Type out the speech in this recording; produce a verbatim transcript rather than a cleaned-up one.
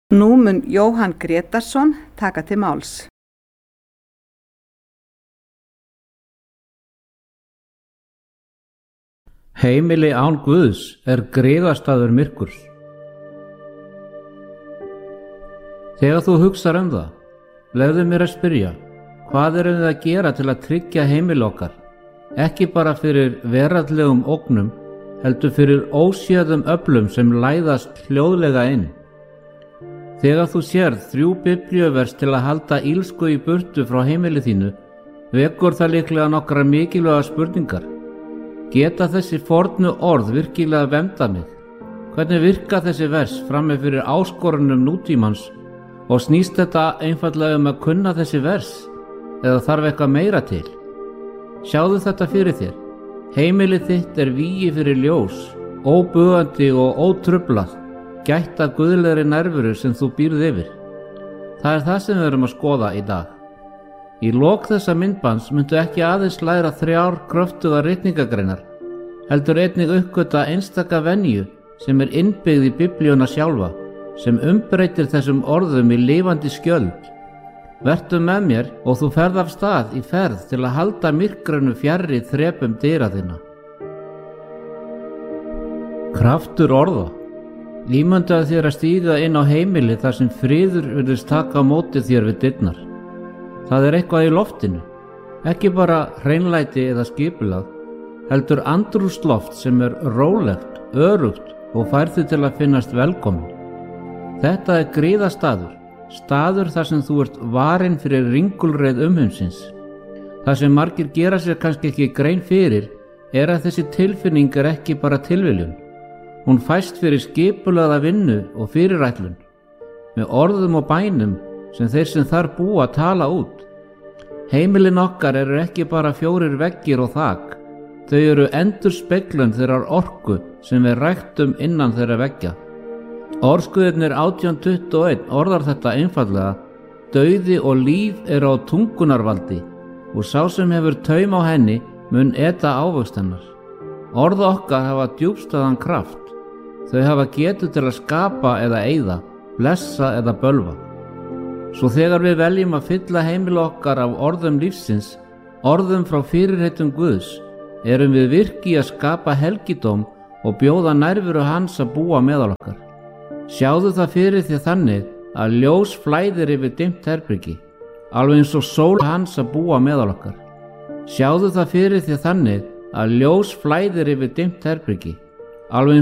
Nú mun Jóhann Grétarsson taka til máls. Heimili án Guðs er griðastaður myrkurs. Þegar þú hugsar um það, leyfðu mér að spyrja, hvað erum við að gera til að tryggja heimili okkar, ekki bara fyrir veraldlegum ógnum, heldur fyrir óséðum öflum sem læðast hljóðlega inn. Þegar þú sérð þrjú biblíuvers til að halda ílsku í burtu frá heimili þínu, vekur það líklega nokkrar mikilvægar spurningar. Geta þessi fornu orð virkilega verndað mig? Hvernig virka þessi vers frammi fyrir áskorunum nútímans og snýst þetta einfaldlega um að kunna þessi vers eða þarf eitthvað meira til? Sjáðu þetta fyrir þér. Heimili þitt er vígi fyrir ljós, óbugandi og ótruflað, gætt af guðlegri nærveru sem þú býrð yfir. Það er það sem við erum að skoða í dag. Í lok þessa myndbands myndu ekki aðeins læra þrjár kröftuga ritningagreinar, heldur einnig uppgöta einstaka venju sem er innbyggð í biblíuna sjálfa, sem umbreytir þessum orðum í lifandi skjöld. Vertu með mér og þú ferð af stað í ferð til að halda myrkrinu fjarri þrepum dyra þinna. Kraftur orða. Ímyndaðu þér að stíga inn á heimili þar sem friður virðist taka á móti þér við dyrnar. Það er eitthvað í loftinu, ekki bara hreinlæti eða skipulag, heldur andrúmsloft sem er rólegt, örugt og fær þig til að finnast velkomin. Þetta er griðastaður, staður þar sem þú ert varinn fyrir ringulreið umheimsins. Það sem margir gera sér kannski ekki grein fyrir er að þessi tilfinning er ekki bara tilviljun. Hún fæst fyrir skipulagða vinnu og fyrirætlun, með orðum og bænum sem þeir sem þar búa tala út. Heimilin okkar eru ekki bara fjórir veggir og þak, þau eru endurspeglun þeirrar orku sem við ræktum innan þeirra veggja. Orðskuðirnir átján tuttugu og eitt orðar þetta einfaldlega: dauði og líf eru á tungunarvaldi og sá sem hefur taum á henni mun eta ávöxt hennar. Orð okkar hafa djúpstæðan kraft. Þau hafa getu til að skapa eða eyða, blessa eða bölva. Svo þegar við veljum að fylla heimili okkar af orðum lífsins, orðum frá fyrirheitum Guðs, erum við virki að skapa helgidóm og bjóða nærveru hans að búa meðal okkar. Sjáðu það fyrir þér þannig að ljós flæðir yfir dimmt herbergi, alveg eins og sól hans að búa meðal okkar. Sjáðu það fyrir þér þannig að ljós flæðir yfir dimmt herbergi, alveg eins